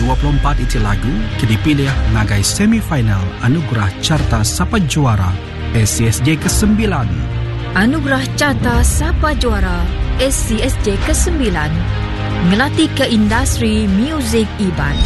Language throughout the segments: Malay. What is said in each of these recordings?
24 iti lagu kini pilih ngagai semifinal Anugerah Carta Sapa Juara SCSJ ke-9. Anugerah Carta Sapa Juara SCSJ ke-9 ngelatih ke industri muzik Iban.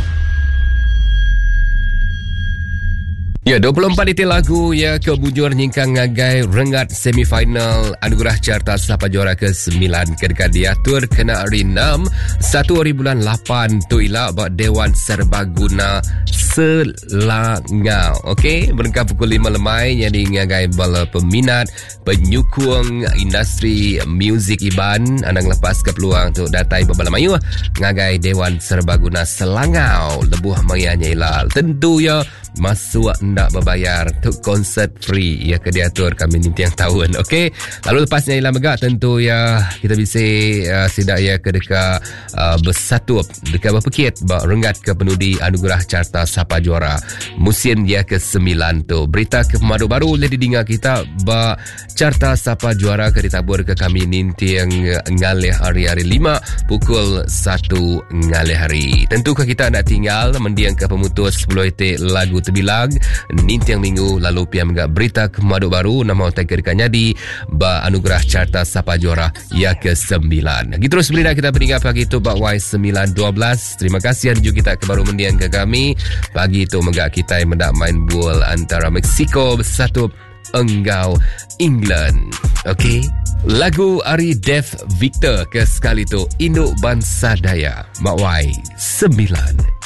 Ya, 24 itu lagu ya kebujur nyingkang ngagai rengat semifinal Anugerah Carta Sapa Juara ke-9 kedekat diatur kena hari 6 1 hari bulan 8 tu ila buat Dewan Serbaguna Selangau. Okey, berengkap pukul 5 lemai jadi ngagai bala peminat penyukung industri muzik Iban andang lepas ke peluang untuk datai berbala mayu ngagai Dewan Serbaguna Selangau lebuh mayanya ilal. Tentu ya masuk ndak berbayar untuk konsert free ya ke diatur kami ni tiang tahun. Okey, lalu lepasnya ialah megak tentu ya kita bisa sidak ya ke dekat bersatu dekat berpekit bak rengat ke penudi Anugerah Carta Sapa Juara musim ya ke-9 tu. Berita ke pemadu baru boleh didengar kita bak Carta Sapa Juara ke ditabur ke kami ni tiang ngalih hari-hari 5 pukul 1 ngalih hari. Tentukah kita nak tinggal mendiang ke pemutus 10 etik lagu terbilang nintiang minggu lalu pihak menggak berita kemaduk baru nama otak kedekannya di ba Anugerah Carta Sapa Juara ya ke-9. Gitu terus beri kita beringat pagi itu bak Y912. Terima kasih yang kita ke baru mendiang ke kami pagi itu menggak kita yang mendak main bola antara Mexico bersatu Enggau England. Okey, lagu Ari Dev Victor ke sekali tu Induk Bangsa Daya Mak Y9.